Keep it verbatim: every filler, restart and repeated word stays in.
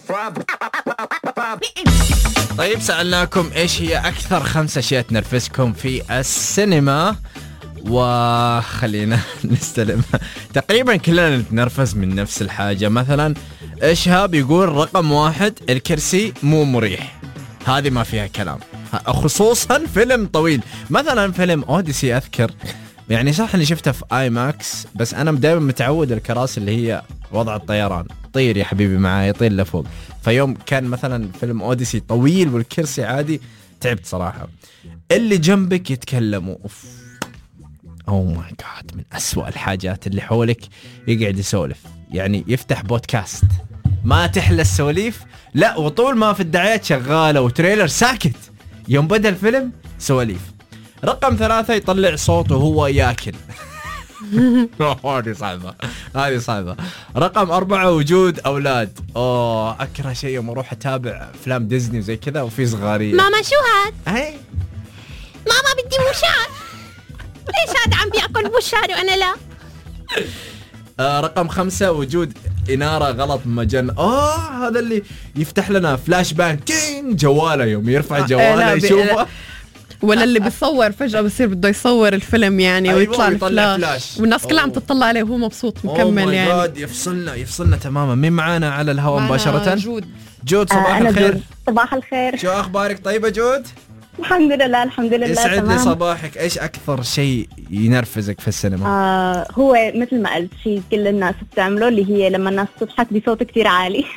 طيب سألناكم إيش هي أكثر خمس أشياء تنرفزكم في السينما، وخلينا نستلم. تقريبا كلنا نتنرفز من نفس الحاجة. مثلا إشهاب يقول رقم واحد الكرسي مو مريح، هذه ما فيها كلام، خصوصا فيلم طويل. مثلا فيلم أوديسي أذكر، يعني صح اني شفتها في آي ماكس، بس انا دائما متعود الكراسي اللي هي وضع الطيران، طير يا حبيبي معاي، طير لفوق. فيوم كان مثلا فيلم أوديسي طويل والكرسي عادي، تعبت صراحة. اللي جنبك يتكلموا، اوف او ماي جاد، من أسوأ الحاجات. اللي حولك يقعد يسولف، يعني يفتح بودكاست، ما تحلى السوليف، لا وطول ما في الدعايات شغالة وتريلر ساكت، يوم بدأ الفيلم سواليف. رقم ثلاثة يطلع صوته وهو ياكل. هذه صعبة، هذه صعبة. رقم أربعة وجود أولاد. أوه أكره شيء يوم أروح أتابع أفلام ديزني وزي كذا وفي صغارية. ماما شو هاد؟ هاي ماما بدي بوشار. ليش هذا عم بيأكل بوشار وأنا لا؟ آه رقم خمسة وجود إنارة غلط مجن. أوه هذا اللي يفتح لنا فلاش بانك كين جواله، يوم يرفع جواله يشوفه. ولا اللي بيصور فجأة بصير بده يصور الفيلم يعني، أيوة ويطلع ويطلع الفلاش فلاش. والناس كلها عم تطلع عليه وهو مبسوط مكمل يعني. أوه يفصلنا يفصلنا تماما. مين معانا على الهواء مباشرة؟ جود. جود صباح آه الخير. جود. صباح الخير. شو أخبارك؟ طيبة جود؟ الحمد لله الحمد لله يسعد لي تمام. صباحك. إيش أكثر شيء ينرفزك في السينما؟ آه هو مثل ما قلت شيء كل الناس بتعمله، اللي هي لما الناس تضحك بصوت كتير عالي.